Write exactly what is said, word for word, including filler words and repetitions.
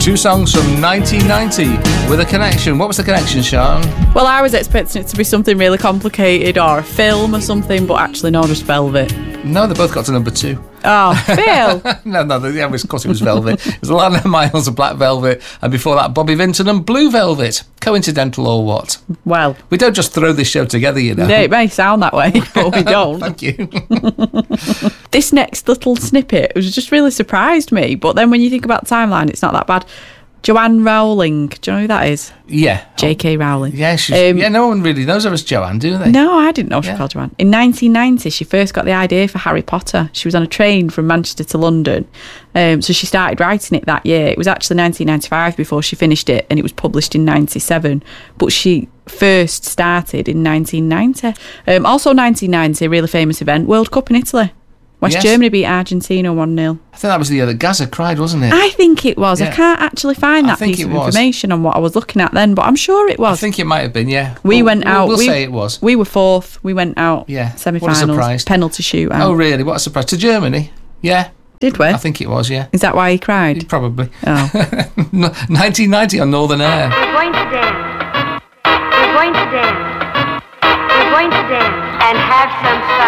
Two songs from nineteen ninety with a connection. What was the connection, Sean? Well, I was expecting it to be something really complicated or a film or something, but actually no, just Velvet. No, they both got to number two. Oh, Phil. no, no, yeah, of course it was Velvet. It was Alana Miles of Black Velvet, and before that, Bobby Vinton and Blue Velvet. Coincidental or what? Well, we don't just throw this show together, you know. No, it may sound that way, but we don't. Thank you. This next little snippet was just really surprised me, but then when you think about the timeline, it's not that bad. Joanne Rowling, do you know who that is? Yeah. J K Rowling. Yeah, she's, um, yeah, no one really knows her as Joanne, do they? No, I didn't know she was yeah. called Joanne. In nineteen ninety, she first got the idea for Harry Potter. She was on a train from Manchester to London, um, so she started writing it that year. It was actually nineteen ninety-five before she finished it, and it was published in ninety-seven, but she first started in nineteen ninety. Um, also nineteen ninety, a really famous event, World Cup in Italy. West yes. Germany beat Argentina one nil. I think that was the year that Gaza cried, wasn't it? I think it was. Yeah. I can't actually find that piece of was. information on what I was looking at then, but I'm sure it was. I think it might have been, yeah. We we'll, went out. We'll we, say it was. We were fourth. We went out. Yeah. Semi-finals. What a surprise. Penalty shootout. Oh, really? What a surprise. To Germany? Yeah. Did we? I think it was, yeah. Is that why he cried? Probably. Oh. nineteen ninety on Northern Air. We're going to dance. We're going to dance. We're going to dance and have some fun.